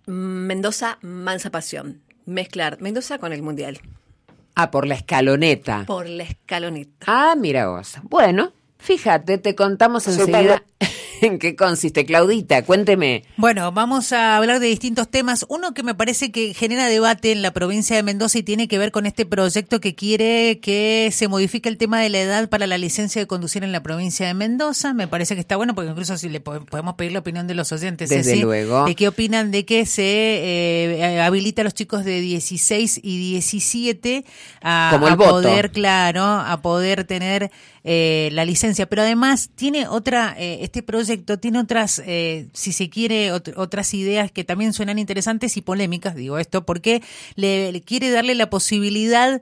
Mendoza, mansa pasión. Mezclar Mendoza con el Mundial. Por la escaloneta. Por la escaloneta. Mira vos. Bueno, fíjate, te contamos enseguida en qué consiste. Claudita, cuénteme. Bueno, vamos a hablar de distintos temas. Uno que me parece que genera debate en la provincia de Mendoza y tiene que ver con este proyecto que quiere que se modifique el tema de la edad para la licencia de conducir en la provincia de Mendoza. Me parece que está bueno porque incluso si le podemos pedir la opinión de los oyentes. Desde luego. ¿De qué opinan de que se habilita a los chicos de 16 y 17 a poder, claro, a poder tener la licencia? Pero además tiene este proyecto tiene otras, si se quiere, otras ideas que también suenan interesantes y polémicas, digo esto, porque le quiere darle la posibilidad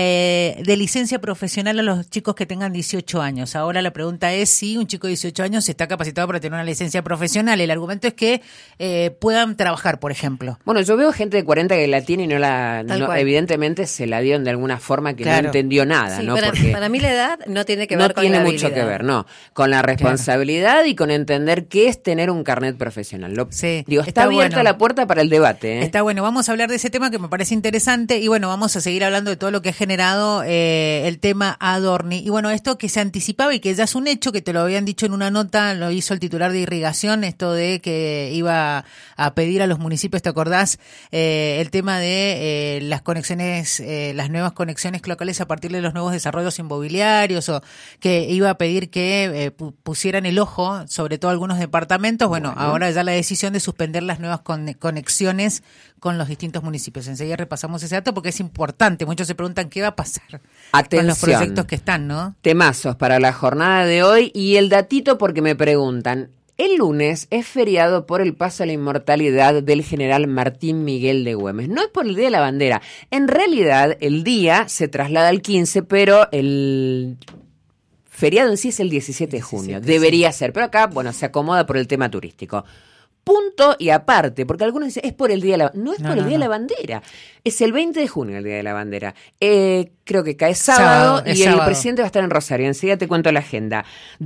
de licencia profesional a los chicos que tengan 18 años. Ahora la pregunta es si un chico de 18 años está capacitado para tener una licencia profesional. El argumento es que puedan trabajar, por ejemplo. Bueno, yo veo gente de 40 que la tiene y evidentemente se la dieron de alguna forma que no entendió nada, sí, ¿no? Para mí la edad no tiene que ver con la habilidad. No tiene mucho que ver, no. Con la responsabilidad y con entender qué es tener un carnet profesional. Está abierta la puerta para el debate. Está bueno, vamos a hablar de ese tema que me parece interesante y bueno, vamos a seguir hablando de todo lo que ha generado el tema Adorni. Y bueno, esto que se anticipaba y que ya es un hecho, que te lo habían dicho en una nota, lo hizo el titular de Irrigación, esto de que iba a pedir a los municipios, ¿te acordás? El tema de las conexiones, las nuevas conexiones locales a partir de los nuevos desarrollos inmobiliarios, o que iba a pedir que pusieran el ojo sobre todo algunos departamentos. Bueno, ahora ya la decisión de suspender las nuevas conexiones con los distintos municipios. Enseguida repasamos ese dato porque es importante. Muchos se preguntan qué va a pasar con los proyectos que están, ¿no? Temazos para la jornada de hoy y el datito porque me preguntan. El lunes es feriado por el paso a la inmortalidad del general Martín Miguel de Güemes. No es por el Día de la Bandera. En realidad, el día se traslada al 15, pero el feriado en sí es el 17 de junio. Debería ser, pero acá, bueno, se acomoda por el tema turístico. Punto y aparte, porque algunos dicen, es por el Día de la Bandera. No es por el Día de la Bandera. Es el 20 de junio el Día de la Bandera. Creo que cae sábado y el presidente va a estar en Rosario. Enseguida te cuento la agenda.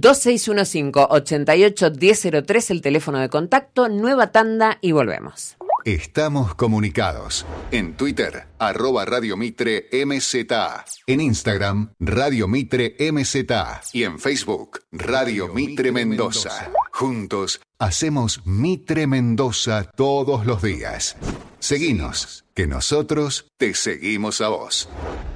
2615-881003, el teléfono de contacto. Nueva tanda y volvemos. Estamos comunicados. En Twitter, @Radio Mitre MZA. En Instagram, Radio Mitre MZA. Y en Facebook, Radio Mitre Mendoza. Juntos hacemos Mitre Mendoza todos los días. Seguinos, que nosotros te seguimos a vos.